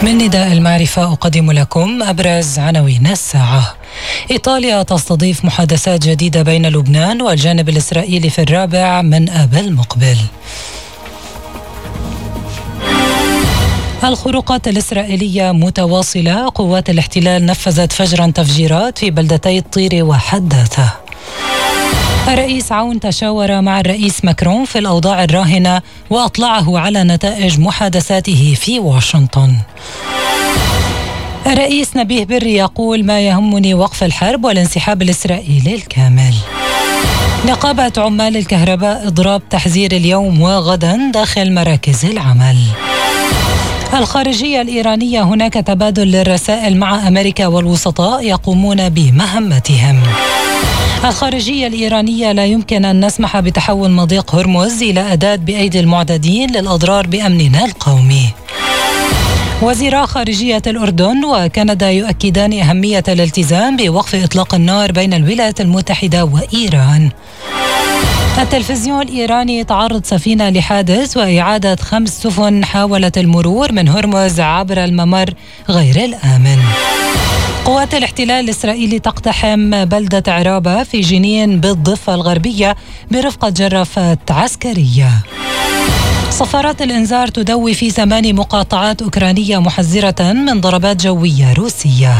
من نداء المعرفة أقدم لكم أبرز عناوين الساعة. إيطاليا تستضيف محادثات جديدة بين لبنان والجانب الإسرائيلي في 4 من آب المقبل. الخروقات الإسرائيلية متواصلة، قوات الاحتلال نفذت فجرا تفجيرات في بلدتي الطير وحداثة. الرئيس عون تشاور مع الرئيس ماكرون في الأوضاع الراهنة وأطلعه على نتائج محادثاته في واشنطن. الرئيس نبيه بري يقول: ما يهمني وقف الحرب والانسحاب الإسرائيلي الكامل. نقابة عمال الكهرباء إضراب تحذير اليوم وغدا داخل مراكز العمل. الخارجية الإيرانية: هناك تبادل للرسائل مع أمريكا والوسطاء يقومون بمهمتهم. الخارجية الإيرانية: لا يمكن أن نسمح بتحول مضيق هرمز إلى أداة بأيدي المعتدين للأضرار بأمننا القومي. وزيرا خارجية الأردن وكندا يؤكدان أهمية الالتزام بوقف إطلاق النار بين الولايات المتحدة وإيران. التلفزيون الإيراني: تعرض سفينة لحادث وإعادة 5 سفن حاولت المرور من هرمز عبر الممر غير الآمن. قوات الاحتلال الإسرائيلي تقتحم بلدة عرابة في جنين بالضفة الغربية برفقة جرافات عسكرية. صفارات الإنذار تدوي في 8 مقاطعات أوكرانية محذرة من ضربات جوية روسية.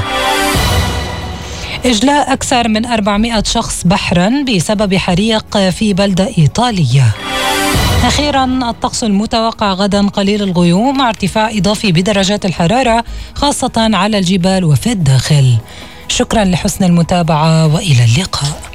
إجلاء أكثر من 400 شخص بحرا بسبب حريق في بلدة إيطالية. أخيرا، الطقس المتوقع غدا قليل الغيوم مع ارتفاع إضافي بدرجات الحرارة خاصة على الجبال وفي الداخل. شكرا لحسن المتابعة وإلى اللقاء.